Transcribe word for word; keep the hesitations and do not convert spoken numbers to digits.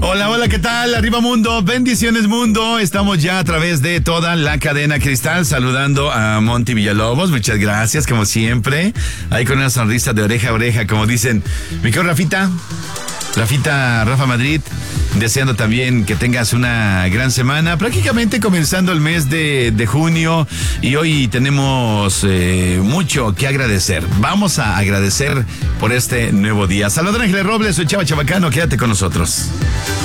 Hola, hola, ¿qué tal? Arriba Mundo, bendiciones Mundo. Estamos ya a través de toda la cadena Cristal saludando a Monty Villalobos. Muchas gracias, como siempre. Ahí con una sonrisa de oreja a oreja, como dicen. Mi querido Rafita, Rafita, Rafa Madrid, deseando también que tengas una gran semana, prácticamente comenzando el mes de, de junio, y hoy tenemos eh, mucho que agradecer. Vamos a agradecer por este nuevo día. Salvador Ángeles Robles, soy Chava Chabacano, quédate con nosotros.